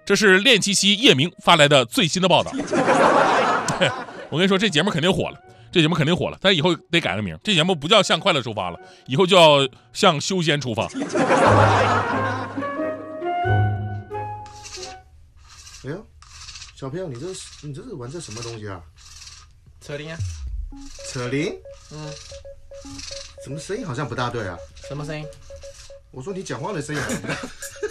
这是练七七叶明发来的最新的报道。我跟你说，这节目肯定火了，但以后得改个名，这节目不叫向快乐出发了，以后就要向修仙出发。 哎呦，小朋友，你这是玩这什么东西啊？ 扯铃啊。 扯铃？ 嗯。 怎么声音好像不大对啊？ 什么声音？ 我说你讲话的声音好像不大。